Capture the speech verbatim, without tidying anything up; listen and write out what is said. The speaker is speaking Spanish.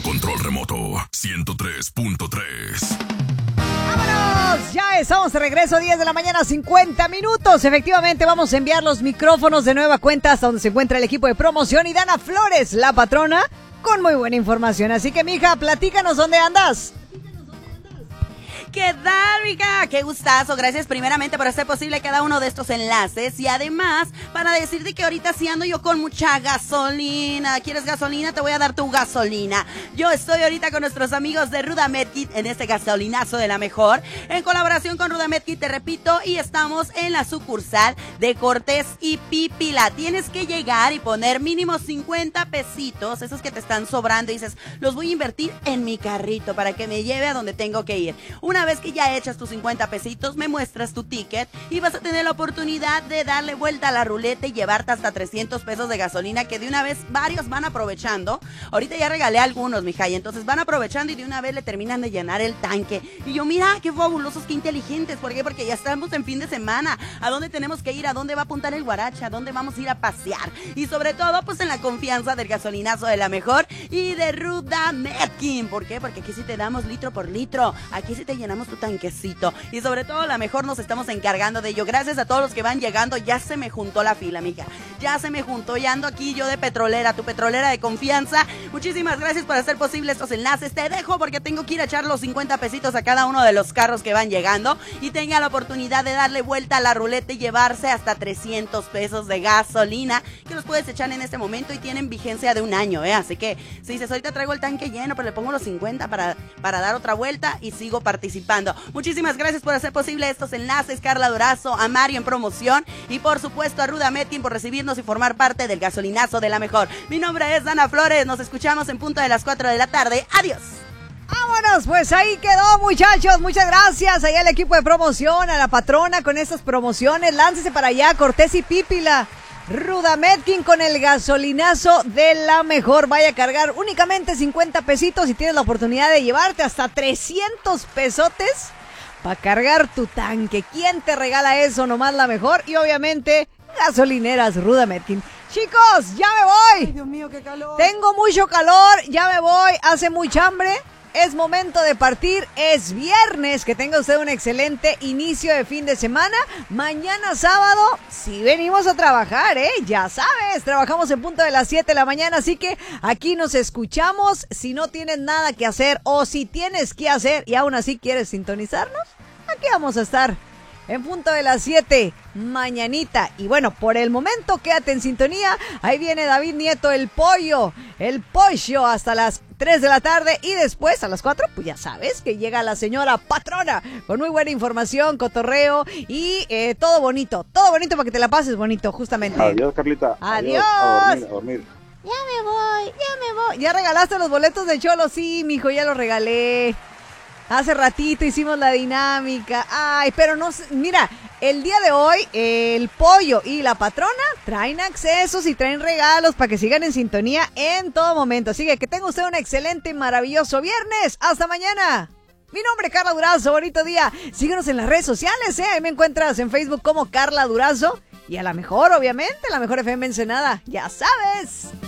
a control remoto ciento tres punto tres. ¡Vámonos! Ya estamos de regreso, diez de la mañana, cincuenta minutos. Efectivamente, vamos a enviar los micrófonos de nueva cuenta hasta donde se encuentra el equipo de promoción y Dana Flores, la patrona, con muy buena información. Así que, mija, platícanos dónde andas. ¿Qué tal, mija? Qué gustazo. Gracias primeramente por hacer posible cada uno de estos enlaces. Y además, para decirte que ahorita sí ando yo con mucha gasolina. ¿Quieres gasolina? Te voy a dar tu gasolina. Yo estoy ahorita con nuestros amigos de Ruda Medkit en este gasolinazo de la mejor. En colaboración con Ruda Medkit, te repito, y estamos en la sucursal de Cortés y Pípila. Tienes que llegar y poner mínimo cincuenta pesitos, esos que te están sobrando, y dices, los voy a invertir en mi carrito para que me lleve a donde tengo que ir. Una Una vez que ya echas tus cincuenta pesitos, me muestras tu ticket y vas a tener la oportunidad de darle vuelta a la ruleta y llevarte hasta trescientos pesos de gasolina, que de una vez varios van aprovechando. Ahorita ya regalé a algunos, mija, y entonces van aprovechando y de una vez le terminan de llenar el tanque. Y yo, mira, qué fabulosos, qué inteligentes. ¿Por qué? Porque ya estamos en fin de semana. ¿A dónde tenemos que ir? ¿A dónde va a apuntar el guaracha? ¿A dónde vamos a ir a pasear? Y sobre todo, pues en la confianza del gasolinazo de la mejor y de Ruda Medkit. ¿Por qué? Porque aquí sí te damos litro por litro. Aquí sí te llenamos tu tanquecito. Y sobre todo, la mejor nos estamos encargando de ello. Gracias a todos los que van llegando. Ya se me juntó la fila, mija. Ya se me juntó. Ya ando aquí yo de petrolera, tu petrolera de confianza. Muchísimas gracias por hacer posible estos enlaces. Te dejo porque tengo que ir a echar los cincuenta pesitos a cada uno de los carros que van llegando. Y tenga la oportunidad de darle vuelta a la ruleta y llevarse hasta trescientos pesos de gasolina, que los puedes echar en este momento y tienen vigencia de un año, ¿eh? Así que si dices, ahorita traigo el tanque lleno, pero le pongo los cincuenta para, para dar otra vuelta y sigo participando. Muchísimas gracias por hacer posible estos enlaces, Carla Durazo, a Mario en promoción y por supuesto a Ruda Medkit por recibirnos y formar parte del gasolinazo de la mejor. Mi nombre es Dana Flores, nos escuchamos en punto de las cuatro de la tarde. Adiós. Vámonos, pues ahí quedó, muchachos. Muchas gracias ahí al equipo de promoción, a la patrona con estas promociones. Láncese para allá, Cortés y Pípila. Ruda Medkit con el gasolinazo de la mejor. Vaya a cargar únicamente cincuenta pesitos y tienes la oportunidad de llevarte hasta trescientos pesotes para cargar tu tanque. ¿Quién te regala eso? Nomás la mejor. Y obviamente gasolineras Ruda Medkit. Chicos, ya me voy. Ay, Dios mío, qué calor. Tengo mucho calor, ya me voy. Hace mucha hambre. Es momento de partir, es viernes, que tenga usted un excelente inicio de fin de semana. Mañana sábado, sí venimos a trabajar, ¿eh? Ya sabes, trabajamos en punto de las siete de la mañana, así que aquí nos escuchamos. Si no tienes nada que hacer o si tienes que hacer y aún así quieres sintonizarnos, aquí vamos a estar en punto de las siete, mañanita. Y bueno, por el momento quédate en sintonía. Ahí viene David Nieto, el pollo, el pollo hasta las tres de la tarde y después a las cuatro, pues ya sabes que llega la señora patrona con muy buena información, cotorreo y eh, todo bonito, todo bonito para que te la pases bonito, justamente. Adiós, Carlita. Adiós. A dormir, a dormir. Ya me voy, ya me voy. ¿Ya regalaste los boletos de Cholo? Sí, mijo, ya los regalé. Hace ratito hicimos la dinámica. Ay, pero no, mira, el día de hoy el pollo y la patrona traen accesos y traen regalos para que sigan en sintonía en todo momento. Así que que tenga usted un excelente y maravilloso viernes. Hasta mañana. Mi nombre es Carla Durazo, bonito día. Síguenos en las redes sociales, ¿eh? Ahí me encuentras en Facebook como Carla Durazo. Y a la mejor, obviamente, la mejor F M Ensenada. Ya sabes.